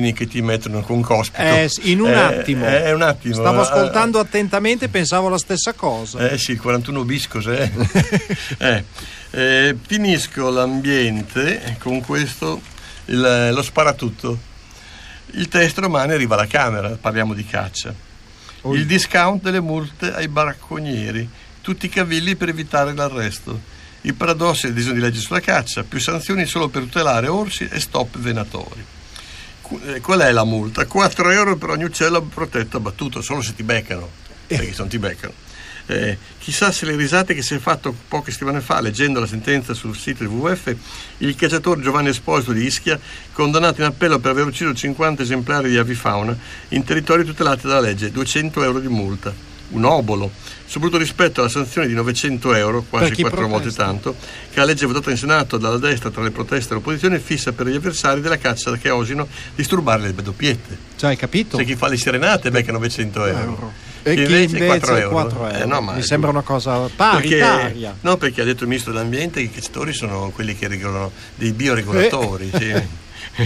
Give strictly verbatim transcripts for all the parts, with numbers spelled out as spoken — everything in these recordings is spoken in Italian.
fini che ti mettono con cospito. Eh, in un eh, attimo. È eh, un attimo. Stavo ascoltando attentamente e pensavo la stessa cosa. Eh sì, il quarantuno bis cos'è? eh, eh, finisco l'ambiente con questo, il, lo sparatutto. Il test romano arriva alla Camera, parliamo di caccia. Oh. Il discount delle multe ai bracconieri, tutti i cavilli per evitare l'arresto. Il paradosso del disegno di legge sulla caccia, più sanzioni solo per tutelare orsi e stop venatori. Qual è la multa? quattro euro per ogni uccello protetto abbattuto, solo se ti beccano, perché se non ti beccano. Eh, chissà se le risate che si è fatto poche settimane fa leggendo la sentenza sul sito del W W F, il cacciatore Giovanni Esposito di Ischia, condannato in appello per aver ucciso cinquanta esemplari di avifauna in territori tutelati dalla legge, duecento euro di multa. Un obolo, soprattutto rispetto alla sanzione di novecento euro, quasi quattro volte tanto, che la legge votata in Senato dalla destra tra le proteste e l'opposizione fissa per gli avversari della caccia che osino disturbare le doppiette. Cioè, hai capito? C'è chi fa le serenate becca novecento euro. euro. E chi invece, invece quattro euro. quattro euro. Eh, no, ma mi sembra una cosa paritaria. Perché, no, perché ha detto il ministro dell'ambiente che i cacciatori sono quelli che regolano dei bioregolatori. Eh. Sì.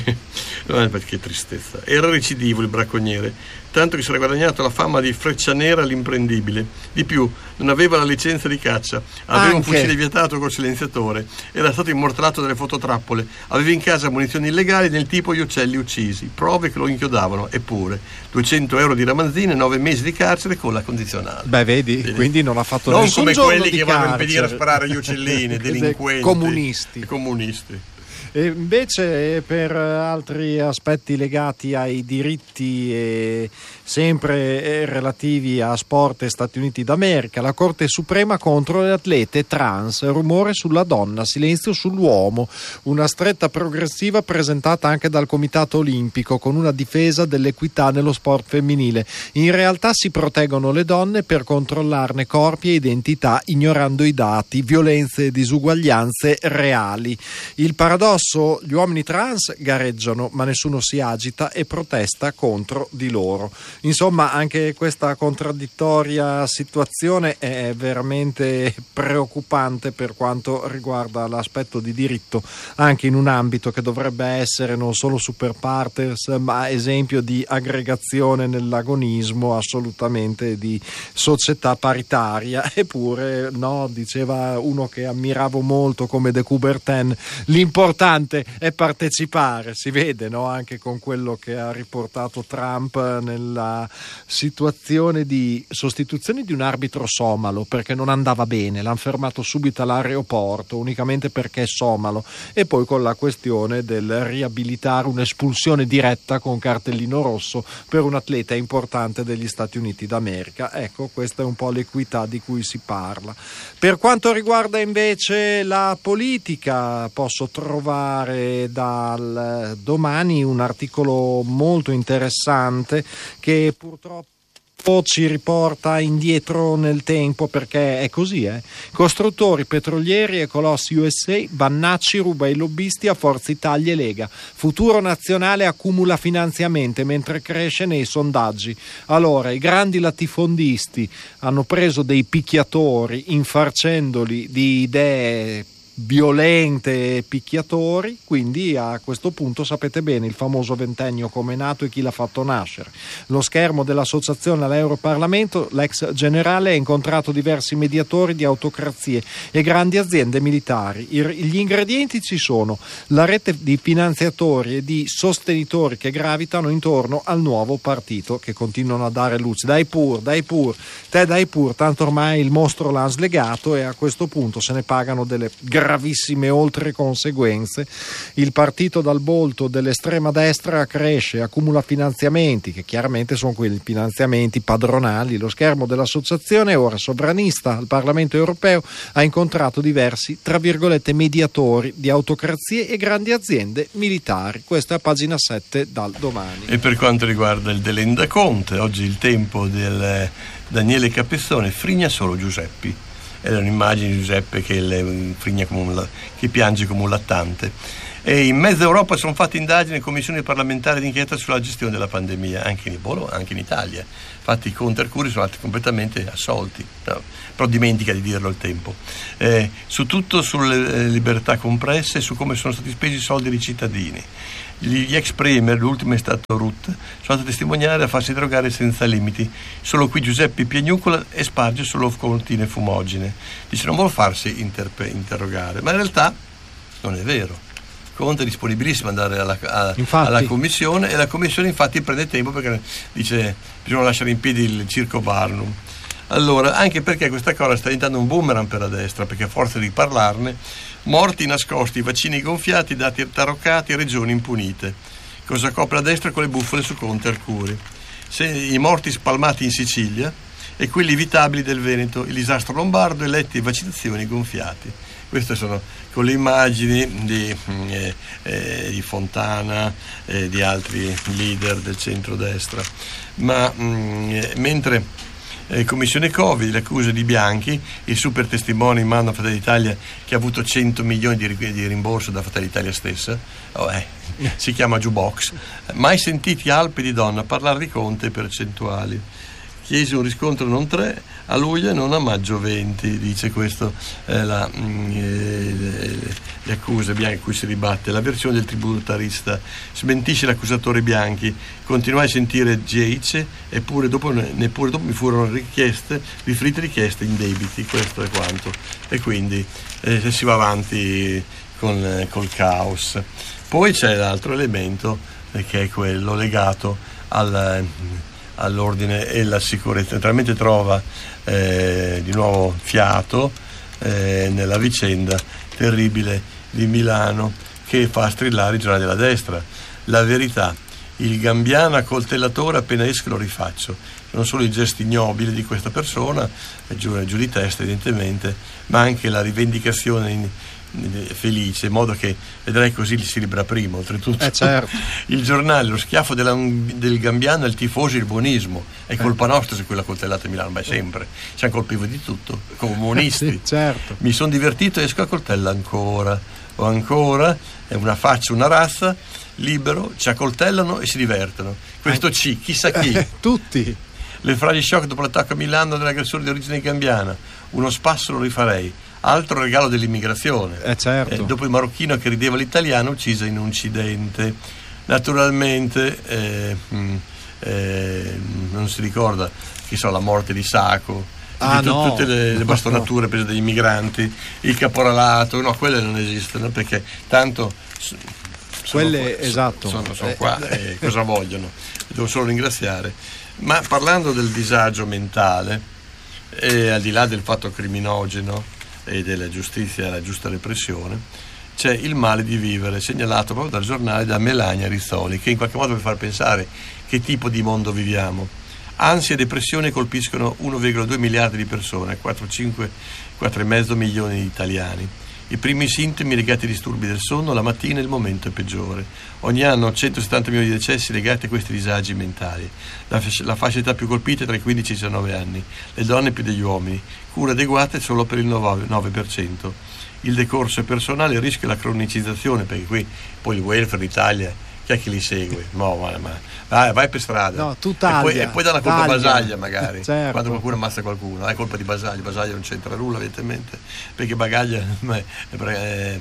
No, perché tristezza. Era recidivo il bracconiere, tanto che si era guadagnato la fama di freccia nera all'imprendibile. Di più, non aveva la licenza di caccia, aveva Anche. un fucile vietato col silenziatore, era stato immortalato dalle fototrappole, aveva in casa munizioni illegali del tipo gli uccelli uccisi, prove che lo inchiodavano. Eppure duecento euro di ramanzine, nove mesi di carcere con la condizionale. Beh, vedi, vedi? Quindi non ha fatto non nessun come giorno quelli di che carcere. vanno a impedire a sparare gli uccellini, delinquenti, comunisti. comunisti. E invece per altri aspetti legati ai diritti e sempre relativi a sport e Stati Uniti d'America, la Corte Suprema contro le atlete trans, rumore sulla donna, silenzio sull'uomo, una stretta progressiva presentata anche dal Comitato Olimpico con una difesa dell'equità nello sport femminile. In realtà si proteggono le donne per controllarne corpi e identità ignorando i dati, violenze e disuguaglianze reali. Il paradosso: gli uomini trans gareggiano ma nessuno si agita e protesta contro di loro. Insomma, anche questa contraddittoria situazione è veramente preoccupante per quanto riguarda l'aspetto di diritto, anche in un ambito che dovrebbe essere non solo super partes ma esempio di aggregazione nell'agonismo, assolutamente di società paritaria. Eppure no, diceva uno che ammiravo molto come De Coubertin, l'importante è partecipare. Si vede, no? Anche con quello che ha riportato Trump nella situazione di sostituzione di un arbitro somalo perché non andava bene, l'hanno fermato subito all'aeroporto unicamente perché è somalo, e poi con la questione del riabilitare un'espulsione diretta con cartellino rosso per un atleta importante degli Stati Uniti d'America. Ecco, questa è un po' l'equità di cui si parla. Per quanto riguarda invece la politica, posso trovare dal Domani un articolo molto interessante che purtroppo ci riporta indietro nel tempo, perché è così, eh? Costruttori, petrolieri e colossi U S A, Vannacci ruba i lobbisti a Forza Italia e Lega. Futuro Nazionale accumula finanziamenti mentre cresce nei sondaggi. Allora, i grandi latifondisti hanno preso dei picchiatori infarcendoli di idee violente, picchiatori, quindi a questo punto sapete bene il famoso ventennio come è nato e chi l'ha fatto nascere. Lo schermo dell'associazione all'Europarlamento, l'ex generale ha incontrato diversi mediatori di autocrazie e grandi aziende militari. I, gli ingredienti ci sono: la rete di finanziatori e di sostenitori che gravitano intorno al nuovo partito, che continuano a dare luce. Dai pur, dai pur, te dai pur, tanto ormai il mostro l'hanno slegato e a questo punto se ne pagano delle gravissime oltre conseguenze. Il partito dal volto dell'estrema destra cresce, accumula finanziamenti, che chiaramente sono quelli finanziamenti padronali. Lo schermo dell'associazione, ora sovranista al Parlamento europeo, ha incontrato diversi, tra virgolette, mediatori di autocrazie e grandi aziende militari. Questa è a pagina sette dal Domani. E per quanto riguarda il Delenda Conte, oggi il tempo del Daniele Capezzone, frigna solo Giuseppi. È un'immagine di Giuseppe che, le, frigna come un, che piange come un lattante. E in mezza Europa sono fatte indagini e commissioni parlamentari d'inchiesta sulla gestione della pandemia, anche in, anche in Italia. Infatti i Conte e Arcuri sono stati completamente assolti, no, però dimentica di dirlo il tempo. Eh, su tutto sulle libertà compresse e su come sono stati spesi i soldi dei cittadini. Gli ex premier, l'ultimo è stato Rutte, sono stati testimoniari a farsi drogare senza limiti. Solo qui Giuseppe Piagnucola esparge solo contine fumogene. Dice non vuol farsi interpe- interrogare, ma in realtà non è vero. Conte è disponibilissimo ad andare alla, a, alla commissione, e la commissione infatti prende tempo perché dice bisogna lasciare in piedi il circo Barnum. Allora, anche perché questa cosa sta diventando un boomerang per la destra, perché a forza di parlarne, morti nascosti, vaccini gonfiati, dati taroccati, regioni impunite. Cosa copre la destra con le bufale su Conte e Arcuri? Se, i morti spalmati in Sicilia e quelli evitabili del Veneto, il disastro lombardo, eletti e vaccinazioni gonfiati. Queste sono con le immagini di, eh, eh, di Fontana e eh, di altri leader del centrodestra. Ma mh, eh, mentre eh, Commissione Covid, le accuse di Bianchi, il super testimone in mano a Fratelli d'Italia che ha avuto cento milioni di, di rimborso da Fratelli d'Italia stessa, oh, eh, si chiama Jukebox, mai sentiti Alpi di donna parlare di Conte e percentuali. Chiesi un riscontro non tre a luglio e non a maggio venti, dice questo eh, la, mm, eh, le accuse Bianchi a cui si ribatte. La versione del tributarista smentisce l'accusatore Bianchi, continuai a sentire Geice eppure dopo, neppure dopo mi furono richieste, riferite richieste in debiti, questo è quanto. E quindi eh, si va avanti con, eh, col caos. Poi c'è l'altro elemento eh, che è quello legato al... all'ordine e la sicurezza. Naturalmente trova eh, di nuovo fiato eh, nella vicenda terribile di Milano che fa strillare i giornali della destra. La Verità, il Gambiano accoltellatore, appena esco lo rifaccio. Non solo i gesti ignobili di questa persona, giù, giù di testa evidentemente, ma anche la rivendicazione in, felice, in modo che vedrai così si libera prima. Oltretutto eh certo. Il giornale, lo schiaffo della, del Gambiano è il tifoso e il buonismo, è colpa eh. nostra se quella coltellata a Milano, ma è sempre, siamo colpevoli di tutto, comunisti. Sì, certo. Mi sono divertito, esco a coltella ancora o ancora, è una faccia, una razza, libero, ci accoltellano e si divertono. Questo ci, chissà chi. Eh, tutti. Le frasi shock dopo l'attacco a Milano dell'aggressore di origine gambiana, uno spasso lo rifarei. Altro regalo dell'immigrazione, eh certo. eh, dopo il marocchino che rideva l'italiano ucciso in un incidente. Naturalmente eh, eh, non si ricorda che so, la morte di Sacco, ah, di t- no. tutte le, le bastonature no. prese dagli immigranti, il caporalato, no, quelle non esistono perché tanto sono, quelle sono, esatto sono, sono eh, qua e eh, cosa vogliono? Devo solo ringraziare. Ma parlando del disagio mentale, e al di là del fatto criminogeno e della giustizia e la giusta repressione, c'è il male di vivere, segnalato proprio dal giornale da Melania Rizzoli, che in qualche modo per far pensare che tipo di mondo viviamo. Ansia e depressione colpiscono uno virgola due miliardi di persone, quattro virgola cinque milioni di italiani. I primi sintomi legati ai disturbi del sonno, la mattina il momento è peggiore. Ogni anno centosettanta milioni di decessi legati a questi disagi mentali. La, la fascia età più colpita è tra i quindici e i diciannove anni, le donne più degli uomini, cure adeguate solo per il nove per cento. Il decorso è personale, il rischio è la cronicizzazione, perché qui poi il welfare d'Italia, chi è che li segue? No, ma, ma vai, vai per strada. No, tu taglia, e, poi, e poi dà la colpa taglia. a Basaglia magari, certo. quando qualcuno ammazza qualcuno, è colpa di Basaglia, Basaglia non c'entra nulla evidentemente, perché Bagaglia eh, eh,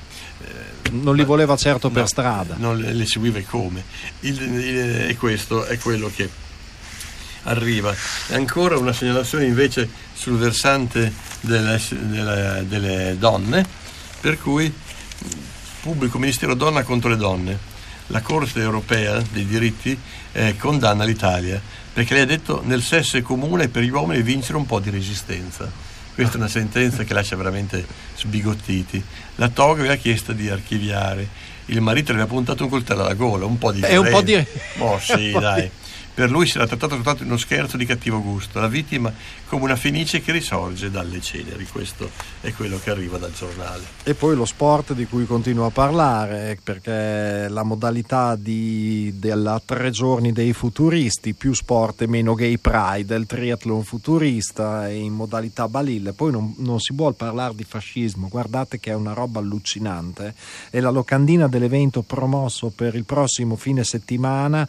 non li voleva certo no, per strada. Non le, le seguiva come. Il, il, e questo è quello che arriva. E ancora una segnalazione invece sul versante delle, delle, delle donne, per cui pubblico ministero donna contro le donne. La Corte europea dei diritti eh, condanna l'Italia perché lei ha detto nel sesso è comune per gli uomini vincere un po' di resistenza. Questa è una sentenza che lascia veramente sbigottiti. La Toga aveva chiesto di archiviare, il marito le aveva puntato un coltello alla gola, un po' di è un po' di oh sì dai, Per lui si era trattato soltanto di uno scherzo di cattivo gusto, la vittima come una fenice che risorge dalle ceneri. Questo è quello che arriva dal giornale. E poi lo sport di cui continuo a parlare, perché la modalità di, della tre giorni dei futuristi, più sport e meno gay pride, il triathlon futurista è in modalità balilla. Poi non, non si vuol parlare di fascismo, guardate che è una roba allucinante. È la locandina dell'evento promosso per il prossimo fine settimana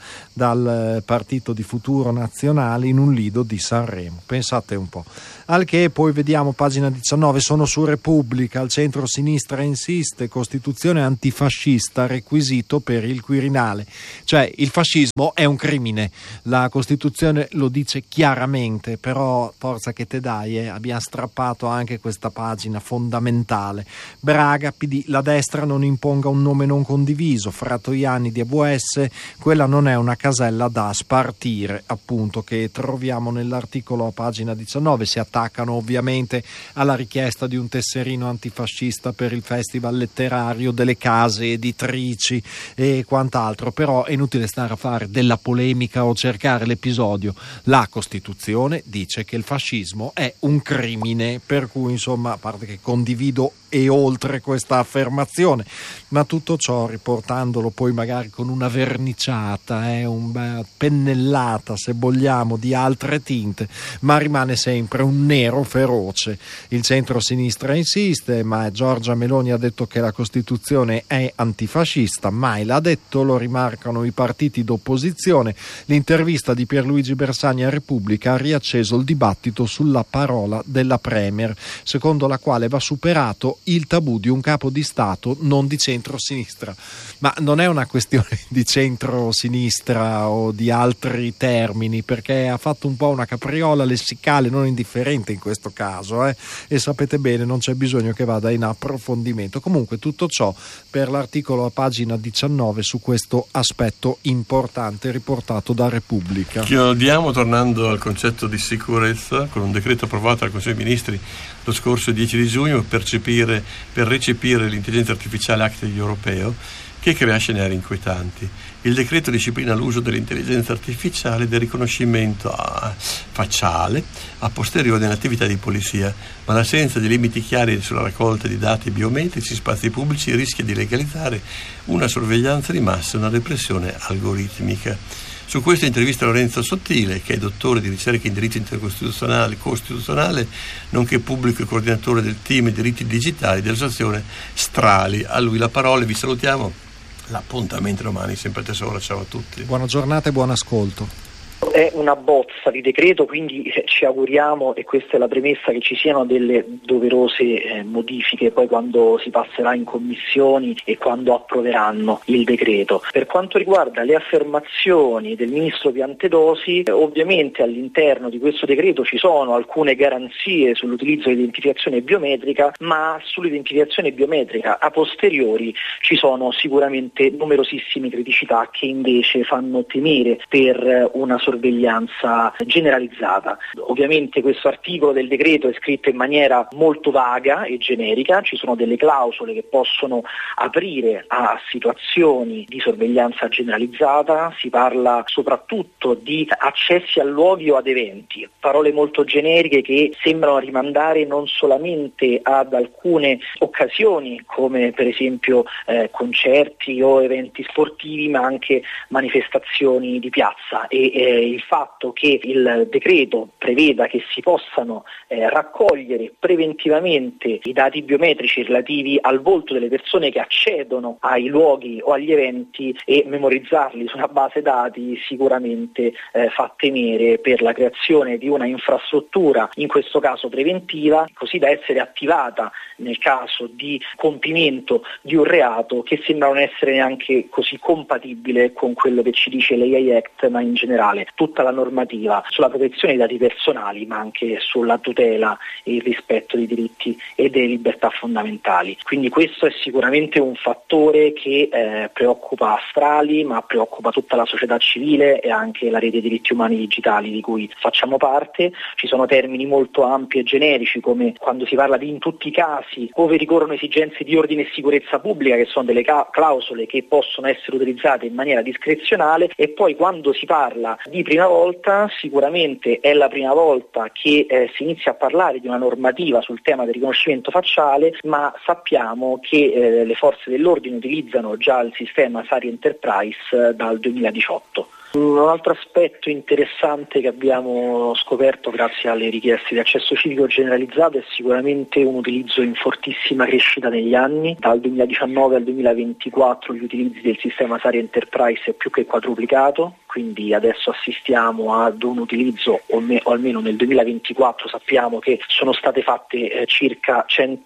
dal Partito di Futuro Nazionale in un lido di Sanremo, pensate un po'. Al che poi vediamo pagina diciannove, sono su Repubblica, il centro-sinistra insiste, Costituzione antifascista requisito per il Quirinale, cioè il fascismo è un crimine, la Costituzione lo dice chiaramente, però forza che te dai, eh, abbiamo strappato anche questa pagina fondamentale. Braga, P D, la destra non imponga un nome non condiviso, Fratoianni di A V S, quella non è una casella da spartire, appunto, che troviamo nell'articolo a pagina diciannove. Si attaccano ovviamente alla richiesta di un tesserino antifascista per il festival letterario, delle case editrici e quant'altro, però è inutile stare a fare della polemica o cercare l'episodio. La Costituzione dice che il fascismo è un crimine, per cui insomma, a parte che condivido e oltre questa affermazione, ma tutto ciò riportandolo poi magari con una verniciata, eh, una pennellata se vogliamo di altre tinte, ma rimane sempre un nero feroce. Il centro-sinistra insiste, ma Giorgia Meloni ha detto che la Costituzione è antifascista, mai l'ha detto, lo rimarcano i partiti d'opposizione. L'intervista di Pierluigi Bersani a Repubblica ha riacceso il dibattito sulla parola della Premier, secondo la quale va superato il tabù di un capo di Stato non di centro-sinistra. Ma non è una questione di centro-sinistra o di altri termini, perché ha fatto un po' una capriola lessicale non indifferente in questo caso, eh? E sapete bene, non c'è bisogno che vada in approfondimento. Comunque tutto ciò per l'articolo a pagina diciannove su questo aspetto importante riportato da Repubblica. Chiudiamo tornando al concetto di sicurezza con un decreto approvato dal Consiglio dei Ministri lo scorso dieci di giugno per recepire, per recepire l'intelligenza artificiale Act europeo, che crea scenari inquietanti. Il decreto disciplina l'uso dell'intelligenza artificiale e del riconoscimento facciale a posteriori nell'attività di polizia, ma l'assenza di limiti chiari sulla raccolta di dati biometrici in spazi pubblici rischia di legalizzare una sorveglianza di massa e una repressione algoritmica. Su questo intervista Lorenzo Sottile, che è dottore di ricerca in diritto intercostituzionale costituzionale, nonché pubblico e coordinatore del team diritti digitali dell'associazione Strali. A lui la parola, vi salutiamo. L'appuntamento domani, sempre Tesoro. Ciao a tutti. Buona giornata e buon ascolto. È una bozza di decreto, quindi ci auguriamo, e questa è la premessa, che ci siano delle doverose eh, modifiche poi quando si passerà in commissioni e quando approveranno il decreto. Per quanto riguarda le affermazioni del ministro Piantedosi, eh, ovviamente all'interno di questo decreto ci sono alcune garanzie sull'utilizzo dell'identificazione biometrica, ma sull'identificazione biometrica a posteriori ci sono sicuramente numerosissime criticità che invece fanno temere per una sorveglianza generalizzata. Ovviamente questo articolo del decreto è scritto in maniera molto vaga e generica, ci sono delle clausole che possono aprire a situazioni di sorveglianza generalizzata, si parla soprattutto di accessi a luoghi o ad eventi, parole molto generiche che sembrano rimandare non solamente ad alcune occasioni come per esempio eh, concerti o eventi sportivi, ma anche manifestazioni di piazza, e eh, il fatto che il decreto preveda che si possano eh, raccogliere preventivamente i dati biometrici relativi al volto delle persone che accedono ai luoghi o agli eventi e memorizzarli su una base dati sicuramente eh, fa temere per la creazione di una infrastruttura, in questo caso preventiva, così da essere attivata nel caso di compimento di un reato che sembra non essere neanche così compatibile con quello che ci dice l'A I Act, ma in generale tutta la normativa sulla protezione dei dati personali, ma anche sulla tutela e il rispetto dei diritti e delle libertà fondamentali. Quindi questo è sicuramente un fattore che eh, preoccupa Strali, ma preoccupa tutta la società civile e anche la rete dei diritti umani digitali di cui facciamo parte. Ci sono termini molto ampi e generici, come quando si parla di in tutti i casi ove ricorrono esigenze di ordine e sicurezza pubblica, che sono delle ca- clausole che possono essere utilizzate in maniera discrezionale, e poi quando si parla di prima volta, sicuramente è la prima volta che eh, si inizia a parlare di una normativa sul tema del riconoscimento facciale, ma sappiamo che eh, le forze dell'ordine utilizzano già il sistema Sari Enterprise eh, dal duemiladiciotto. Un altro aspetto interessante che abbiamo scoperto grazie alle richieste di accesso civico generalizzato è sicuramente un utilizzo in fortissima crescita negli anni. Dal duemiladiciannove al duemilaventiquattro gli utilizzi del sistema Sari Enterprise è più che quadruplicato, quindi adesso assistiamo ad un utilizzo, o, me, o almeno nel duemilaventiquattro sappiamo che sono state fatte eh, circa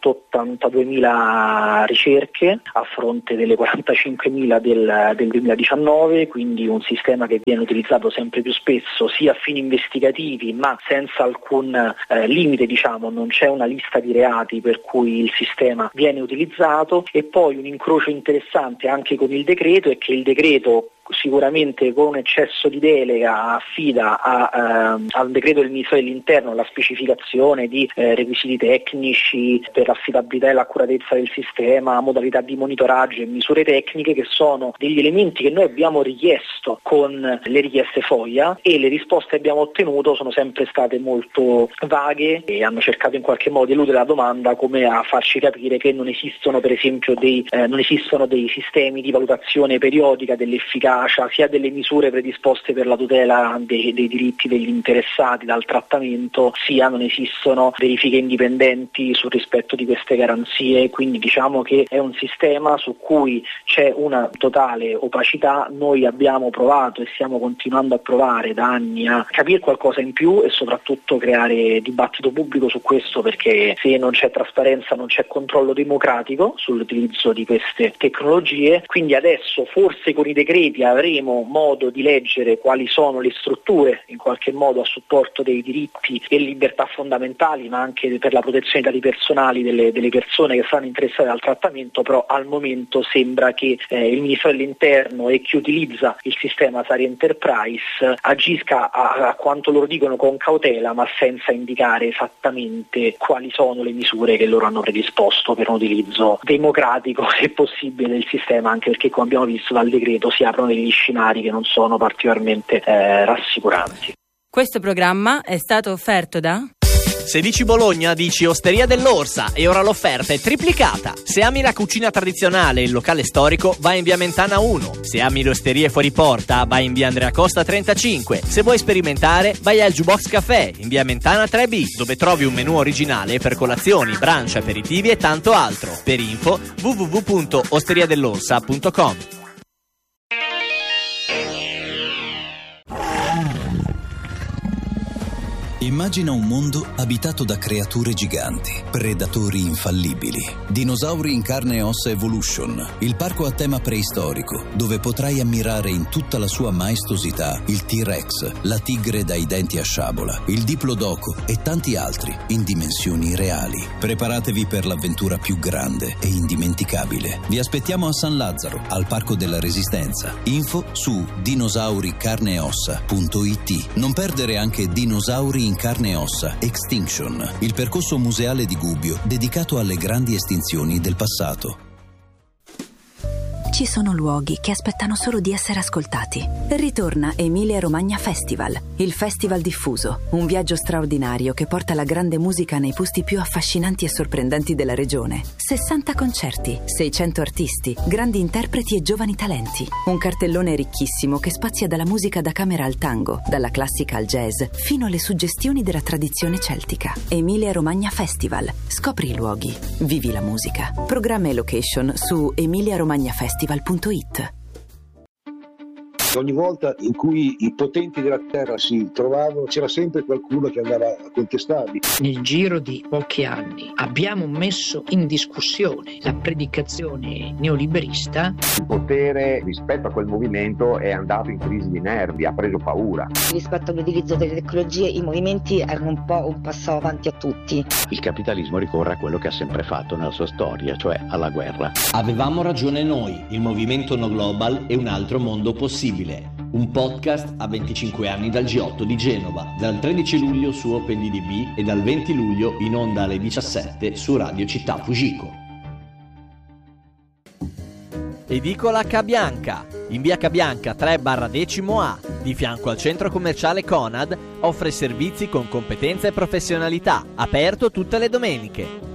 centottantaduemila ricerche a fronte delle quarantacinquemila del, del duemiladiciannove, quindi un sistema che viene utilizzato sempre più spesso sia a fini investigativi ma senza alcun eh, limite, diciamo, non c'è una lista di reati per cui il sistema viene utilizzato. E poi un incrocio interessante anche con il decreto è che il decreto sicuramente con un eccesso di delega affida a, ehm, al decreto del Ministro dell'Interno la specificazione di eh, requisiti tecnici per l'affidabilità e l'accuratezza del sistema, modalità di monitoraggio e misure tecniche, che sono degli elementi che noi abbiamo richiesto con le richieste FOIA, e le risposte che abbiamo ottenuto sono sempre state molto vaghe e hanno cercato in qualche modo di eludere la domanda, come a farci capire che non esistono per esempio dei, eh, non esistono dei sistemi di valutazione periodica dell'efficacia sia delle misure predisposte per la tutela dei, dei diritti degli interessati dal trattamento, sia non esistono verifiche indipendenti sul rispetto di queste garanzie. Quindi diciamo che è un sistema su cui c'è una totale opacità. Noi abbiamo provato e stiamo continuando a provare da anni a capire qualcosa in più e soprattutto creare dibattito pubblico su questo, perché se non c'è trasparenza non c'è controllo democratico sull'utilizzo di queste tecnologie. Quindi adesso forse con i decreti avremo modo di leggere quali sono le strutture in qualche modo a supporto dei diritti e libertà fondamentali, ma anche per la protezione dei dati personali delle, delle persone che saranno interessate dal trattamento. Però al momento sembra che eh, il Ministro dell'Interno e chi utilizza il sistema Sari Enterprise agisca a, a quanto loro dicono con cautela, ma senza indicare esattamente quali sono le misure che loro hanno predisposto per un utilizzo democratico e possibile del sistema, anche perché, come abbiamo visto dal decreto, si aprono degli scenari che non sono particolarmente eh, rassicuranti. Questo programma è stato offerto da... Se dici Bologna, dici Osteria dell'Orsa, e ora l'offerta è triplicata. Se ami la cucina tradizionale e il locale storico, vai in via Mentana uno. Se ami le osterie fuori porta, vai in via Andrea Costa trentacinque. Se vuoi sperimentare, vai al Jukebox Café in via Mentana tre bis, dove trovi un menù originale per colazioni, brunch, aperitivi e tanto altro. Per info w w w punto osteria dell'orsa punto com. Immagina un mondo abitato da creature giganti, predatori infallibili. Dinosauri in carne e ossa Evolution, il parco a tema preistorico, dove potrai ammirare in tutta la sua maestosità il T-Rex, la tigre dai denti a sciabola, il Diplodoco e tanti altri in dimensioni reali. Preparatevi per l'avventura più grande e indimenticabile. Vi aspettiamo a San Lazzaro, al Parco della Resistenza. Info su dinosauri carne e ossa punto it. Non perdere anche Dinosauri in carne e ossa Extinction, il percorso museale di Gubbio dedicato alle grandi estinzioni del passato. Ci sono luoghi che aspettano solo di essere ascoltati. Ritorna Emilia Romagna Festival, il festival diffuso, un viaggio straordinario che porta la grande musica nei posti più affascinanti e sorprendenti della regione. sessanta concerti, seicento artisti, grandi interpreti e giovani talenti. Un cartellone ricchissimo che spazia dalla musica da camera al tango, dalla classica al jazz, fino alle suggestioni della tradizione celtica. Emilia Romagna Festival. Scopri i luoghi, vivi la musica. Programma e location su emilia romagna festival punto it. Ogni volta in cui i potenti della terra si trovavano c'era sempre qualcuno che andava a contestarli. Nel giro di pochi anni abbiamo messo in discussione la predicazione neoliberista. Il potere rispetto a quel movimento è andato in crisi di nervi, ha preso paura. Rispetto all'utilizzo delle tecnologie i movimenti erano un po' un passo avanti a tutti. Il capitalismo ricorre a quello che ha sempre fatto nella sua storia, cioè alla guerra. Avevamo ragione noi, il movimento No Global è un altro mondo possibile. Un podcast a venticinque anni dal G otto di Genova, dal tredici luglio su Open D D B e dal venti luglio in onda alle diciassette su Radio Città Fujiko. Edicola Cabianca, in via Cabianca tre barra decimo A, di fianco al centro commerciale Conad, offre servizi con competenza e professionalità, aperto tutte le domeniche.